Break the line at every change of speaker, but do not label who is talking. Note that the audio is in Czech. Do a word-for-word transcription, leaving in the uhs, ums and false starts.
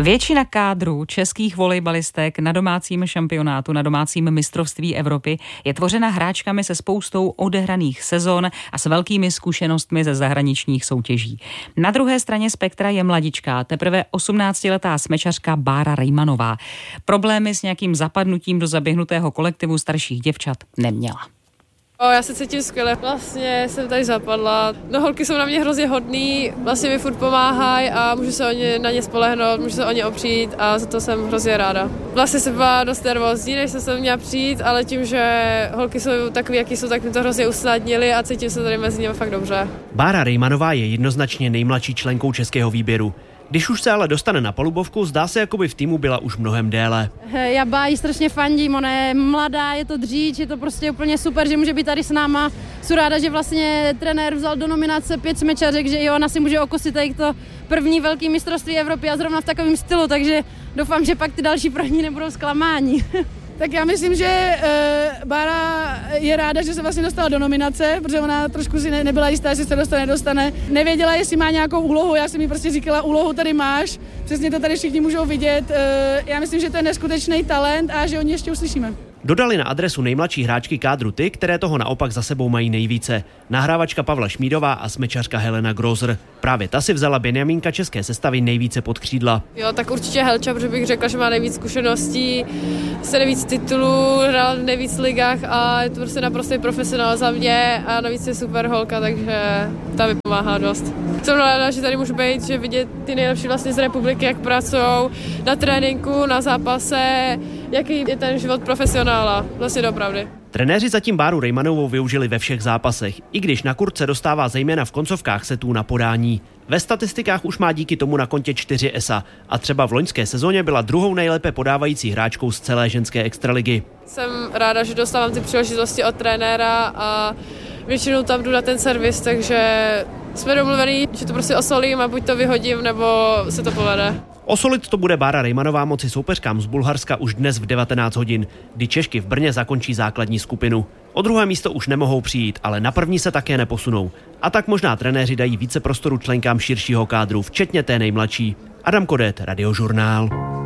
Většina kádru českých volejbalistek na domácím šampionátu, na domácím mistrovství Evropy je tvořena hráčkami se spoustou odehraných sezon a s velkými zkušenostmi ze zahraničních soutěží. Na druhé straně spektra je mladička, teprve osmnáctiletá smečařka Bára Rejmanová. Problémy s nějakým zapadnutím do zaběhnutého kolektivu starších děvčat neměla.
O, já se cítím skvěle. Vlastně jsem tady zapadla. No, holky jsou na mě hrozně hodný, vlastně mi furt pomáhají a můžu se o ně, na ně spolehnout, můžu se o ně opřít a za to jsem hrozně ráda. Vlastně jsem byla dost nervózní, než jsem se měla přijít, ale tím, že holky jsou takový, jaký jsou, tak mi to hrozně usnadnili a cítím se tady mezi nimi fakt dobře.
Bára Rejmanová je jednoznačně nejmladší členkou českého výběru. Když už se ale dostane na palubovku, zdá se, jako by v týmu byla už mnohem déle.
Já Báji strašně fandím, ona je mladá, je to dříč, je to prostě úplně super, že může být tady s náma. Jsem ráda, že vlastně trenér vzal do nominace pět smečařek, že i ona si může okusit tady to první velký mistrovství Evropy a zrovna v takovém stylu, takže doufám, že pak ty další pro ní nebudou zklamání.
Tak já myslím, že uh, Bára je ráda, že se vlastně dostala do nominace, protože ona trošku si ne, nebyla jistá, jestli se dostane, nedostane. Nevěděla, jestli má nějakou úlohu, já jsem jí prostě říkala, úlohu tady máš, přesně to tady všichni můžou vidět. Uh, já myslím, že to je neskutečný talent a že o ní ještě uslyšíme.
Dodali na adresu nejmladší hráčky kádru ty, které toho naopak za sebou mají nejvíce. Nahrávačka Pavla Šmídová a smečařka Helena Grozer. Právě ta si vzala Benjamínka české sestavy nejvíce pod křídla.
Jo, tak určitě Helča, protože bych řekla, že má nejvíc zkušeností, se nejvíc titulů, hrála v nejvíc ligách a je to prostě naprostý profesionál za mě a navíc je super holka, takže ta mi pomáhá dost. Jsem ráda, že tady můžu být, že vidět ty nejlepší vlastně z republiky, jak pracují na tréninku, na zápase, jaký je ten život profesionála, vlastně doopravdy.
Trenéři zatím Báru Rejmanovou využili ve všech zápasech, i když na kurce dostává zejména v koncovkách setů na podání. Ve statistikách už má díky tomu na kontě čtyři esa a třeba v loňské sezóně byla druhou nejlépe podávající hráčkou z celé ženské extraligy.
Jsem ráda, že dostávám ty příležitosti od trenéra a většinou tam jdu na ten servis, takže jsme domluvení, že to prostě osolím a buď to vyhodím, nebo se to povede.
Osolit to bude Bára Rejmanová moci soupeřkám z Bulharska už dnes v devatenáct hodin, kdy Češky v Brně zakončí základní skupinu. O druhé místo už nemohou přijít, ale na první se také neposunou. A tak možná trenéři dají více prostoru členkám širšího kádru, včetně té nejmladší. Adam Kodet, Radiožurnál.